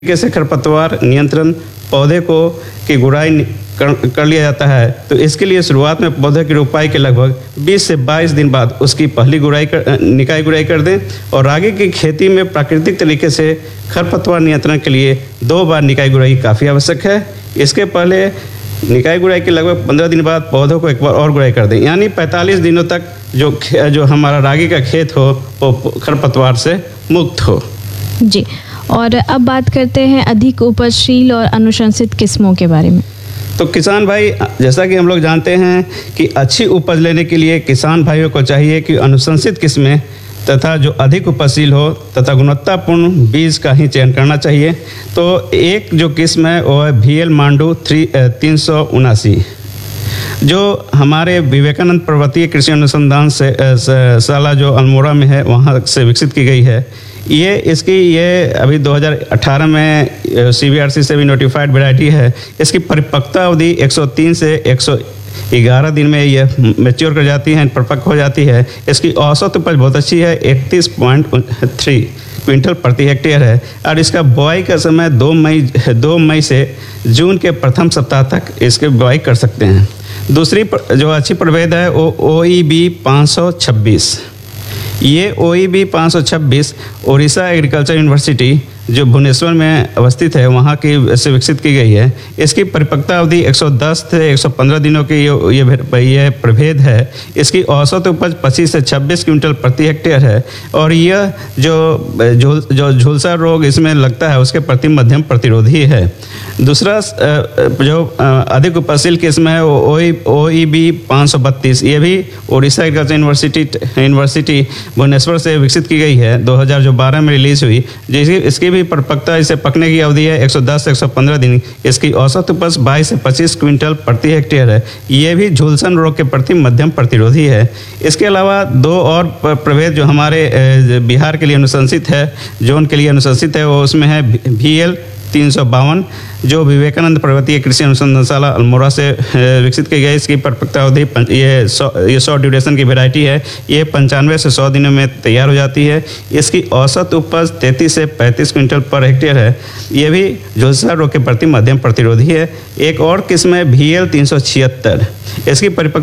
कैसे खरपतवार नियंत्रण पौधे को की गुड़ाई कर लिया जाता है। तो इसके लिए शुरुआत में पौधे की रोपाई के लगभग 20 से 22 दिन बाद उसकी पहली निकाई गुड़ाई कर दें और आगे की खेती में प्राकृतिक तरीके से खरपतवार नियंत्रण के लिए 2 बार निकाई गुड़ाई काफ़ी आवश्यक है। इसके पहले निकाई गुड़ाई के लगभग 15 दिन बाद पौधों को एक बार और गुड़ाई कर दें, यानी 45 दिनों तक जो हमारा रागी का खेत हो वो खरपतवार से मुक्त हो। जी, और अब बात करते हैं अधिक उपजशील और अनुशंसित किस्मों के बारे में। तो किसान भाई, जैसा कि हम लोग जानते हैं कि अच्छी उपज लेने के लिए किसान भाइयों को चाहिए कि अनुशंसित किस्में तथा जो अधिक उपजशील हो तथा गुणवत्तापूर्ण बीज का ही चयन करना चाहिए। तो एक जो किस्म है वो है VL मांडू 379, जो हमारे विवेकानंद पर्वतीय कृषि अनुसंधान से शाला जो अल्मोड़ा में है वहाँ से विकसित की गई है। ये अभी 2018 में CBRC से भी नोटिफाइड वैरायटी है। इसकी परिपक्वता अवधि 103 से 111 दिन में यह मैच्योर कर जाती है, परिपक्व हो जाती है। इसकी औसत उपज बहुत अच्छी है, 31.3 क्विंटल प्रति हेक्टेयर है और इसका बुआई का समय 2 मई से जून के प्रथम सप्ताह तक इसके बुआई कर सकते हैं। दूसरी जो अच्छी प्रभेद है वो OEB 526। ये OEB 526 उड़ीसा एग्रीकल्चर यूनिवर्सिटी जो भुवनेश्वर में अवस्थित है वहाँ की से विकसित की गई है। इसकी परिपक्वता अवधि 110 से 115 दिनों की ये प्रभेद है। इसकी औसत उपज 25 से 26 क्विंटल प्रति हेक्टेयर है और यह जो झुलसा रोग इसमें लगता है उसके प्रति मध्यम प्रतिरोधी है। दूसरा जो अधिक उपजशील किस्म है वो OEB 532, ये भी उड़ीसा एग्रीकल्चर यूनिवर्सिटी भुवनेश्वर से विकसित की गई है, 2012 में रिलीज हुई। इसकी भी परिपक्वता इसे पकने की अवधि है 110 से 115 दिन। इसकी औसत उपज 22 से 25 क्विंटल प्रति हेक्टेयर है। ये भी झुलसन रोग के प्रति मध्यम प्रतिरोधी है। इसके अलावा 2 और प्रभेद जो हमारे बिहार के लिए अनुशंसित है, जोन के लिए अनुशंसित है, वो उसमें है VL 352 जो विवेकानंद पर्वतीय कृषि अनुसंधानशाला अल्मोड़ा से विकसित की गई। इसकी परिपक्वता अवधि ये 100 ड्यूरेशन की वैरायटी है। ये 95 से 100 दिनों में तैयार हो जाती है। इसकी औसत उपज 33 से 35 क्विंटल पर हेक्टेयर है। ये भी झुलसा रोग के प्रति मध्यम प्रतिरोधी है। एक और किस्म है VL 376, इसकी परिपक्वता